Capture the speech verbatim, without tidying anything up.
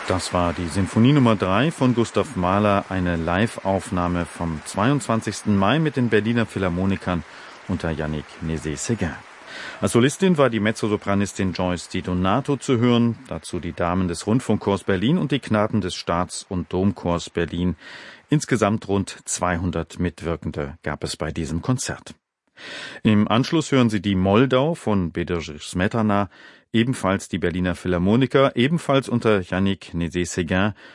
Das war die Sinfonie Nummer drei von Gustav Mahler, eine Live-Aufnahme vom zweiundzwanzigsten Mai mit den Berliner Philharmonikern unter Yannick Nézet-Séguin. Als Solistin war die Mezzosopranistin Joyce Di Donato zu hören, dazu die Damen des Rundfunkchors Berlin und die Knaben des Staats- und Domchors Berlin. Insgesamt rund zweihundert Mitwirkende gab es bei diesem Konzert. Im Anschluss hören Sie die Moldau von Bedřich Smetana, ebenfalls die Berliner Philharmoniker, ebenfalls unter Yannick Nézet-Séguin